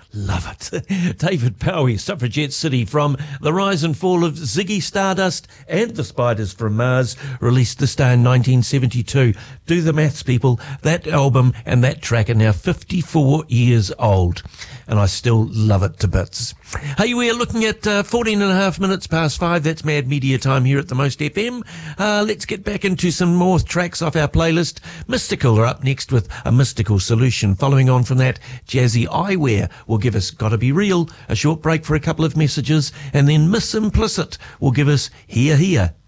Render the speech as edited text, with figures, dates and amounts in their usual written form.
Love it. David Bowie, Suffragette City, from The Rise and Fall of Ziggy Stardust and the Spiders from Mars, released this day in 1972. Do the maths, people. That album and that track are now 54 years old, and I still love it to bits. Hey, we're looking at 14 and a half minutes past 5. That's Mad Media time here at the Most FM. Let's get back into some more tracks off our playlist. Mystical are up next with A Mystical Solution. Following on from that, Jazzy Eyewear will give us Gotta Be Real, a short break for a couple of messages, and then Miss Implicit will give us Here Here.